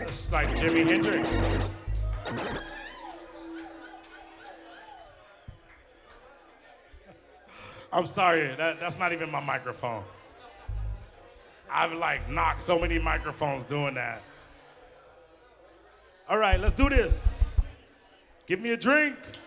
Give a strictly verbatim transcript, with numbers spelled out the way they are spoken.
It's like Jimi Hendrix. I'm sorry, that, that's not even my microphone. I've like knocked so many microphones doing that. All right, let's do this. Give me a drink.